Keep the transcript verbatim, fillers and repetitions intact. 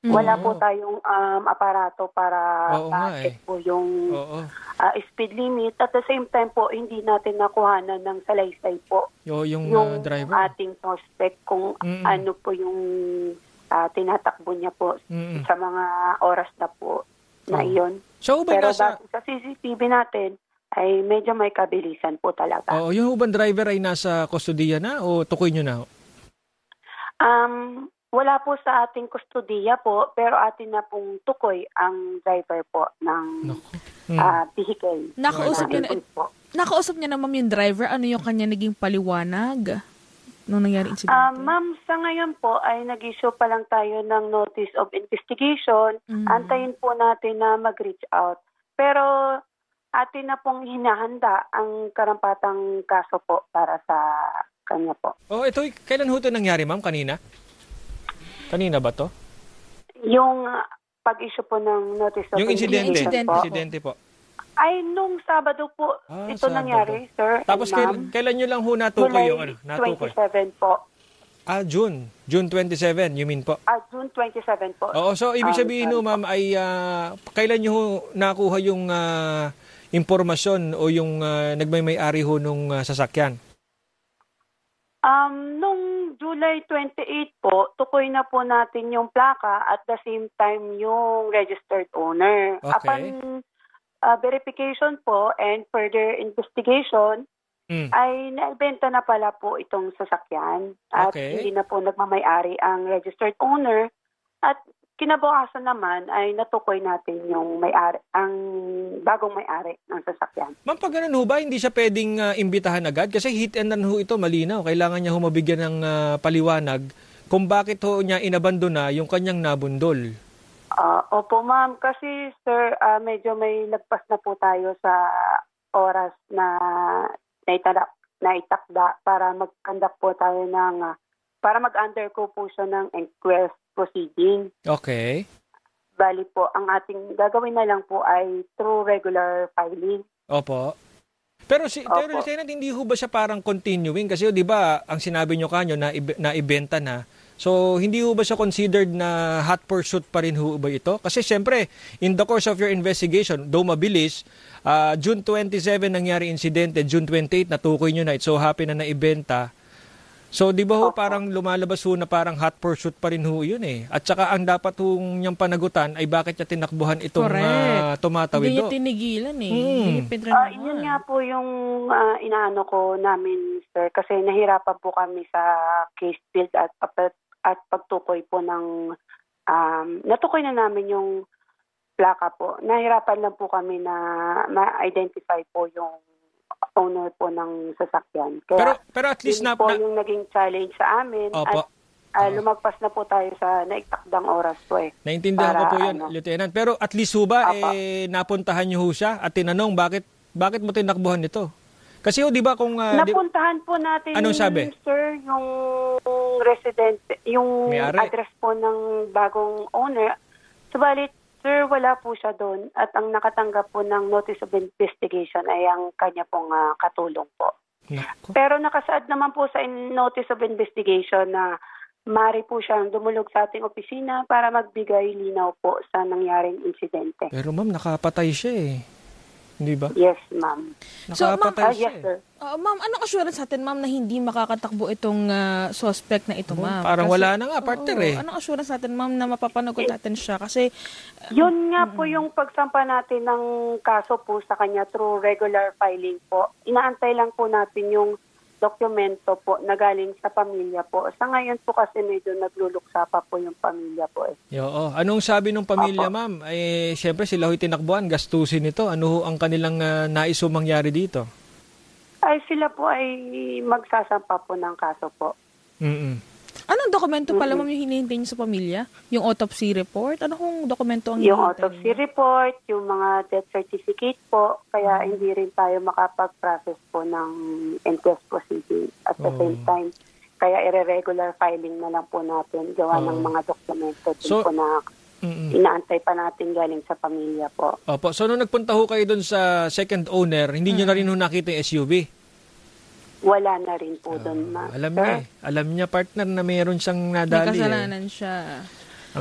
Wala Oo. po tayong um, aparato para Oo nga ma-check eh. po yung Oo. uh, speed limit. At the same time po, hindi natin nakuhanan ng salaysay po Yo, yung, uh, yung driver. ating suspect kung Mm-mm. ano po yung uh, tinatakbo niya po Mm-mm. sa mga oras na po na Oh. iyon. So, ubay Pero nasa... base sa C C T V natin, ay medyo may kabilisan po talaga. Oo, yung ubang driver ay nasa kustodiya na o tukoy nyo na? Um, wala po sa ating kustodiya po, pero atin na pong tukoy ang driver po ng Naku. Hmm. uh, vehicle. Nakausap Driver. niya na, Invoice po. nakausap niya na ma'am yung driver, ano yung kanya naging paliwanag nung nangyari incident? Ah, ma'am, sa ngayon po ay nag-issue pa lang tayo ng notice of investigation. Mhm. Antayin po natin na mag-reach out. Pero atin na pong hinahanda ang karampatang kaso po para sa kanya po. Oh, ito, kailan ho ito nangyari, ma'am? Kanina? Kanina ba to? Yung uh, pag-issue po ng notice of Yung insidente. investigation po, Insidente po. ay nung Sabado po Ah, ito Sabado. nangyari, sir. Tapos and kailan, ma'am. kailan nyo lang ho natukoy July yung ano? Natukoy. twenty-seven po. Ah, June. June twenty-seven, you mean po? Ah, June twenty-seven po. Oo, so ibig Um, sabihin sorry ho, ma'am, ay ah, kailan nyo ho nakuha yung ah, impormasyon o yung uh, nagmay-may-ari ho nung ah, sasakyan? Um, nung July twenty-eight po, tukoy na po natin yung plaka at the same time yung registered owner. Okay. Upon uh, verification po and further investigation, Mm. ay naibenta na pala po itong sasakyan. At Okay. hindi na po nagmamay-ari ang registered owner. At kinabukasan naman ay natukoy natin yung may-ari, ang bagong may-ari ng sasakyan. Ma'am, pag ganun ho ba, hindi siya pwedeng ah, imbitahan agad? Kasi hit and run ho ito, malinaw. Kailangan niya ho mabigyan ng ah, paliwanag kung bakit ho niya inabandona yung kanyang nabundol. Ah, opo ma'am, kasi sir, ah, medyo may lagpas na po tayo sa oras na naitalak, naitakda para mag-conduct po tayo ng, ah, para mag-undergo po siya ng inquest proceeding. Okay. Bali po, ang ating gagawin na lang po ay through regular filing. Opo. Pero si Opo. pero Lieutenant, hindi ho ba siya parang continuing? Kasi 'di ba, ang sinabi nyo kanyo na na ibenta na. So, hindi ho ba siya considered na hot pursuit pa rin ho ba ito? Kasi siyempre, in the course of your investigation, though mabilis, uh, June twenty-seven nangyari insidente, June twenty-eight natukoy nyo na, it so happen na naibenta. So, di ba ho parang lumalabas ho na parang hot pursuit pa rin ho yun eh. At saka ang dapat ho niyang panagutan ay bakit niya tinakbuhan itong Correct. uh, tumatawid Hindi niya do. tinigilan eh. Hmm. Hindi niya Ah, pinranahan. yun nga po yung ah, inaano ko namin, sir, kasi nahirapan po kami sa case build at, at, at pagtukoy po ng, um, natukoy na namin yung plaka po. Nahirapan lang po kami na ma-identify po yung owner po ng sasakyan. Kaya Pero pero at least yun na, po na yung naging challenge sa amin. Opo. At ah, lumagpas na po tayo sa naiktakdang oras po eh. naintindihan ko Para po 'yun, ano. Lieutenant. Pero at least ho ba Opo. eh napuntahan niyo ho siya at tinanong bakit bakit mo tinakbuhan ito? Kasi ho 'di ba kung uh, di- Napuntahan po natin, Anong sabi? sir, yung resident, yung May-ari. address po ng bagong owner. Subalit, sir, wala po siya doon. At ang nakatanggap po ng notice of investigation ay ang kanya pong ah, katulong po. Nako. Pero nakasaad naman po sa in- notice of investigation na mari po siyang dumulog sa ating opisina para magbigay linaw po sa nangyaring insidente. Pero ma'am, nakapatay siya eh. Hindi ba? Yes, ma'am. So, ma'am, Nakapatay Ah, siya. yes, eh. sir. Ah, ma'am, anong assurance natin, ma'am, na hindi makakatakbo itong ah, suspect na ito, Oh, ma'am? parang Kasi- wala na nga, partner Oo, eh. Anong assurance natin, ma'am, na mapapanagot natin siya? Kasi, Yun nga po yung pagsampa natin ng kaso po sa kanya through regular filing po. Inaantay lang po natin yung dokumento po na galing sa pamilya po. Sa ngayon po kasi medyo nagluluksa pa po yung pamilya po eh. Oo. Anong sabi ng pamilya, Opo. ma'am? Eh, siyempre sila ho'y tinakbuhan, gastusin ito. Ano ho ang kanilang uh, nais ho mangyari dito? Ay sila po ay magsasampa po ng kaso po. Mm-mm. anong dokumento pala, ma'am, yung hinihintay niyo sa pamilya? Yung autopsy report? Ano kung dokumento ang Yung hinihintay autopsy niyo? report, yung mga death certificate po, kaya hindi rin tayo makapag-process po ng inquest proceeding at the Oh. same time. Kaya irregular filing na lang po natin gawa ng Oh. mga dokumento din So- po na Mm-mm. inaantay pa natin galing sa pamilya po. Opo. So, nung nagpunta ho kayo dun sa second owner, hindi nyo na rin ho nakita yung S U V? Wala na rin po doon, ma. Alam Sir? niya eh. Alam niya, partner, na mayroon siyang May nadali eh. kasalanan siya.